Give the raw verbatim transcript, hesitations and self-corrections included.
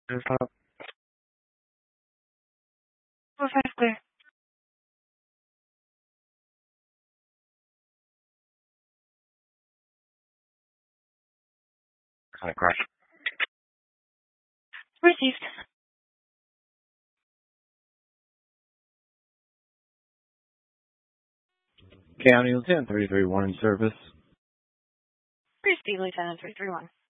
It's not four five clear. kind of crash. Received. County Lieutenant three three one in service. Receive, Lieutenant three three one.